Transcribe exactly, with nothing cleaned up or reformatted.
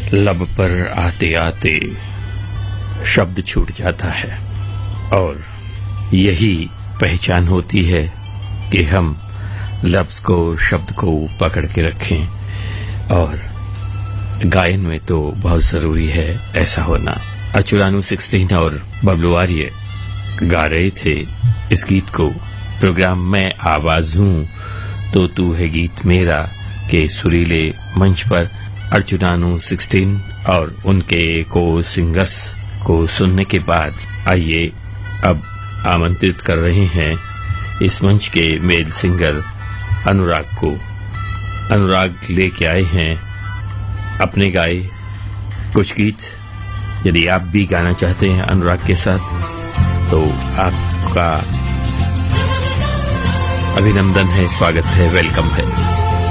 लब पर आते आते शब्द छूट जाता है और यही पहचान होती है कि हम लफ्ज को, शब्द को पकड़ के रखें। और गायन में तो बहुत जरूरी है ऐसा होना। अर्चुरानू सिक्सटीन और बबलू आर्य गा रहे थे इस गीत को। प्रोग्राम में आवाज हूं तो तू है गीत मेरा के सुरीले मंच पर अर्चुरानू सिक्सटीन और उनके को सिंगर्स को सुनने के बाद आइए अब आमंत्रित कर रहे हैं इस मंच के मेल सिंगर अनुराग को। अनुराग लेके आए हैं अपने गाए कुछ गीत। यदि आप भी गाना चाहते हैं अनुराग के साथ तो आपका अभिनंदन है, स्वागत है, वेलकम है।